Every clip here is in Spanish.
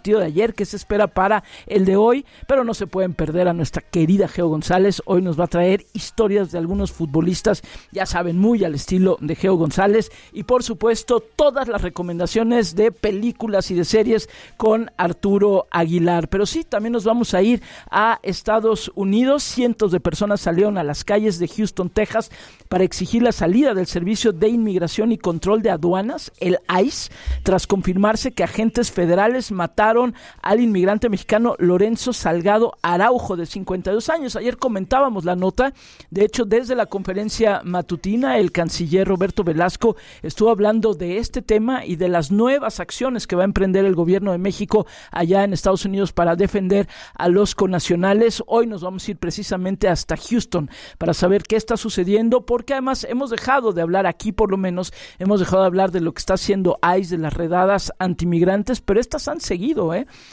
partido de ayer, qué se espera para el de hoy, pero no se pueden perder a nuestra querida Geo González. Hoy nos va a traer historias de algunos futbolistas, ya saben, muy al estilo de Geo González, y por supuesto todas las recomendaciones de películas y de series con Arturo Aguilar. Pero sí, también nos vamos a ir a Estados Unidos. Cientos de personas salieron a las calles de Houston, Texas, para exigir la salida del Servicio de Inmigración y Control de Aduanas, el ICE, tras confirmarse que agentes federales mataron al inmigrante mexicano Lorenzo Salgado Araujo, de 52 años. Ayer comentábamos la nota. De hecho, desde la conferencia matutina, el canciller Roberto Velasco estuvo hablando de este tema y de las nuevas acciones que va a emprender el gobierno de México allá en Estados Unidos para defender a los connacionales. Hoy nos vamos a ir precisamente hasta Houston para saber qué está sucediendo, porque además hemos dejado de hablar aquí, por lo menos, hemos dejado de hablar de lo que está haciendo ICE, de las redadas antimigrantes, pero estas han seguido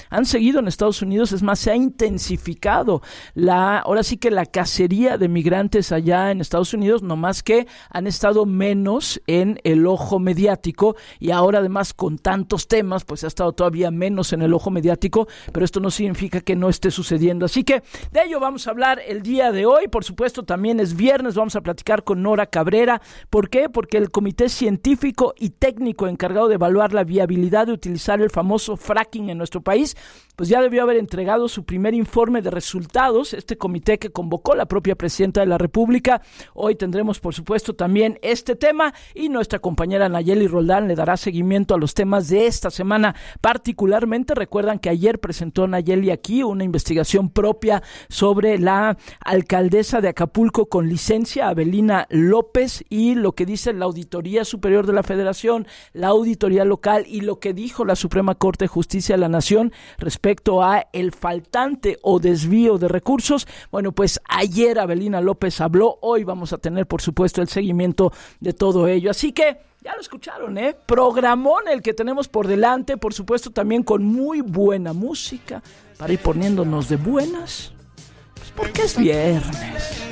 en Estados Unidos. Es más, se ha intensificado ahora sí que la cacería de migrantes allá en Estados Unidos, no más que han estado menos en el ojo mediático, y ahora además con tantos temas, pues ha estado todavía menos en el ojo mediático, pero esto no significa que no esté sucediendo. Así que de ello vamos a hablar el día de hoy. Por supuesto, también es viernes, vamos a platicar con Nora Cabrera. ¿Por qué? Porque el Comité Científico y Técnico encargado de evaluar la viabilidad de utilizar el famoso fracking en nuestro país, pues ya debió haber entregado su primer informe de resultados, este comité que convocó la propia presidenta de la República. Hoy tendremos, por supuesto, también este tema, y nuestra compañera Nayeli Roldán le dará seguimiento a los temas de esta semana. Particularmente, recuerdan que ayer presentó Nayeli aquí una investigación propia sobre la alcaldesa de Acapulco con licencia, Abelina López, y lo que dice la Auditoría Superior de la Federación, la Auditoría Local, y lo que dijo la Suprema Corte de Justicia de la Nación respecto a el faltante o desvío de recursos. Bueno, pues ayer Abelina López habló. Hoy vamos a tener, por supuesto, el seguimiento de todo ello. Así que ya lo escucharon, programón el que tenemos por delante, por supuesto también con muy buena música para ir poniéndonos de buenas, pues porque es viernes.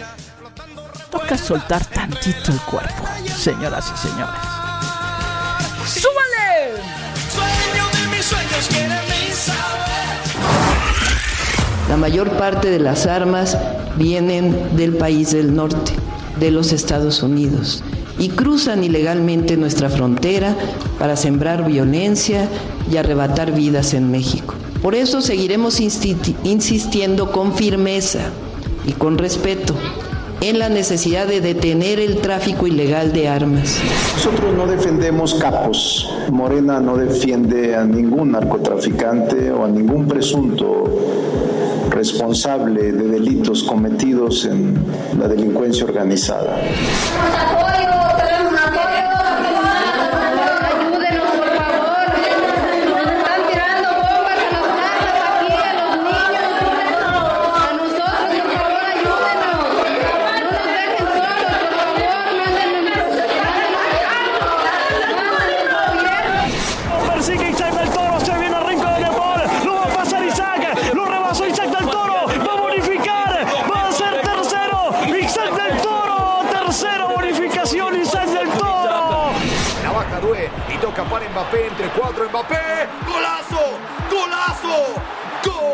Toca soltar tantito el cuerpo, señoras y señores. ¡Súbale! Sueño de mis sueños, quiere mi saber. La mayor parte de las armas vienen del país del norte, de los Estados Unidos, y cruzan ilegalmente nuestra frontera para sembrar violencia y arrebatar vidas en México. Por eso seguiremos insistiendo con firmeza y con respeto en la necesidad de detener el tráfico ilegal de armas. Nosotros no defendemos capos. Morena no defiende a ningún narcotraficante o a ningún presunto responsable de delitos cometidos en la delincuencia organizada. Y toca para Mbappé, entre cuatro, Mbappé, golazo, golazo, gol.